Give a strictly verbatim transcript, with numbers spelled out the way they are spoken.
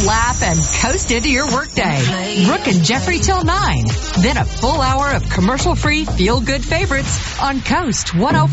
laugh, and coast into your workday. Brooke and Jeffrey till nine. Then a full hour of commercial-free, feel-good favorites on Coast one oh four.